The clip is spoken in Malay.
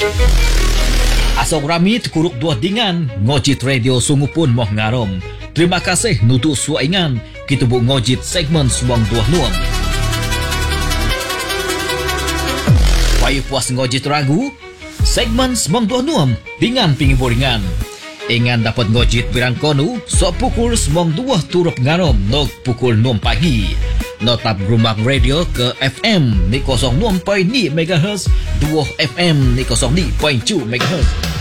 Asok ramit kuruk dua dingan ngojit radio sungu pun moh ngarom. Terima kasih nutu suaingan kita bu ngojit segmen suang dua nuam. Payu puas ngojit ragu segmen suang dua nuam dengan pingi boringan. Ingan dapat ngojit birang konu sok pukul suang dua turap ngarom nok pukul 6 pagi. Notap rumah radio ke FM ni 06.2 MHz, 2 FM ni 02.2 MHz.